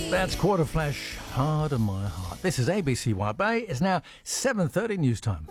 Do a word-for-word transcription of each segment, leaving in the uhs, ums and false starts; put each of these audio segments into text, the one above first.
That's Quarter Flash, Hard on My Heart. This is A B C Wide Bay. It's now seven thirty news time.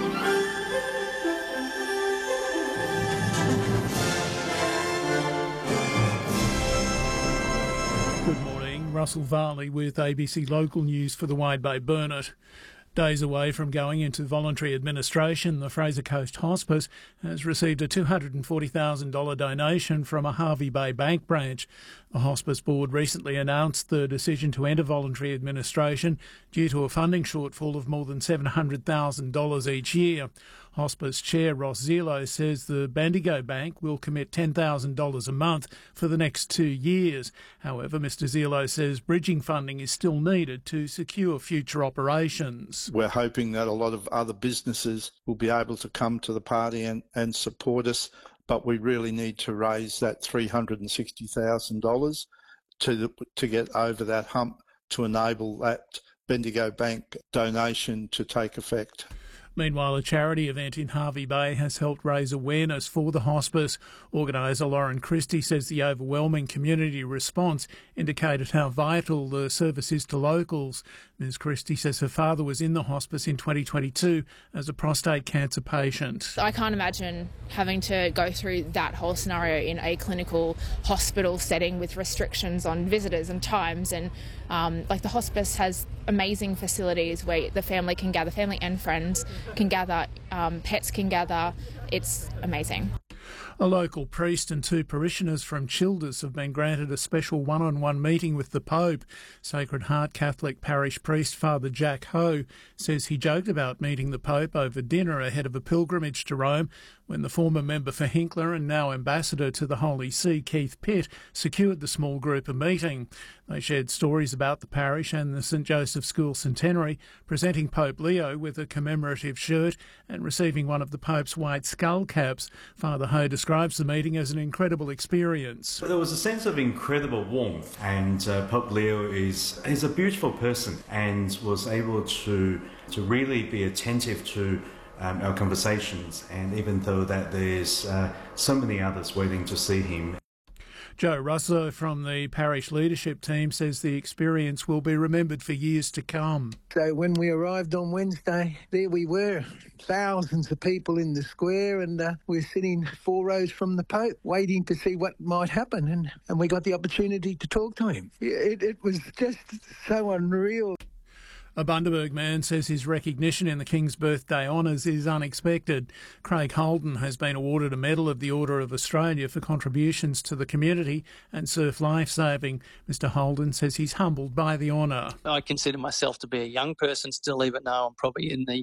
Good morning, Russell Varley with A B C Local News for the Wide Bay Burnett. Days away from going into voluntary administration, the Fraser Coast Hospice has received a two hundred forty thousand dollars donation from a Hervey Bay bank branch. The Hospice Board recently announced the decision to enter voluntary administration due to a funding shortfall of more than seven hundred thousand dollars each year. Hospice Chair Ross Zelo says the Bendigo Bank will commit ten thousand dollars a month for the next two years. However, Mr Zelo says bridging funding is still needed to secure future operations. We're hoping that a lot of other businesses will be able to come to the party and, and support us, but we really need to raise that three hundred sixty thousand dollars to, to get over that hump to enable that Bendigo Bank donation to take effect. Meanwhile, a charity event in Hervey Bay has helped raise awareness for the hospice. Organiser Lauren Christie says the overwhelming community response indicated how vital the service is to locals. Ms Christie says her father was in the hospice in twenty twenty-two as a prostate cancer patient. I can't imagine having to go through that whole scenario in a clinical hospital setting with restrictions on visitors and times. And um, like the hospice has amazing facilities where the family can gather, family and friends can gather, um, pets can gather. It's amazing. A local priest and two parishioners from Childers have been granted a special one-on-one meeting with the Pope. Sacred Heart Catholic parish priest Father Jack Ho says he joked about meeting the Pope over dinner ahead of a pilgrimage to Rome when the former member for Hinkler and now ambassador to the Holy See, Keith Pitt, secured the small group a meeting. They shared stories about the parish and the St Joseph School centenary, presenting Pope Leo with a commemorative shirt and receiving one of the Pope's white skull caps. Father Ho describes the meeting as an incredible experience. There was a sense of incredible warmth, and uh, Pope Leo is is a beautiful person and was able to to really be attentive to um, our conversations, and even though that there's uh, so many others waiting to see him. Joe Russo from the parish leadership team says the experience will be remembered for years to come. So when we arrived on Wednesday, there we were, thousands of people in the square, and uh, we're sitting four rows from the Pope, waiting to see what might happen, and, and we got the opportunity to talk to him. It, it was just so unreal. A Bundaberg man says his recognition in the King's Birthday Honours is unexpected. Craig Holden has been awarded a Medal of the Order of Australia for contributions to the community and surf lifesaving. Mr Holden says he's humbled by the honour. I consider myself to be a young person still, even though I'm probably in the